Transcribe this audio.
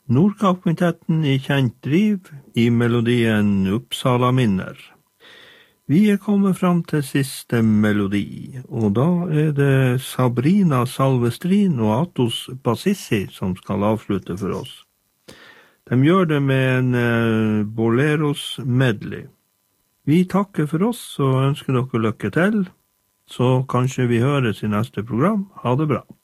Nordkapp-kvintetten I kjent driv I melodien Uppsala minner. Vi kommet fram til siste melodi, og da det Sabrina Salvestrin og Atos Basissi som skal avslutte for oss. De gjør det med en Boleros medley. Vi takker for oss og ønsker dere lykke til, så kanskje vi høres I neste program. Ha det bra.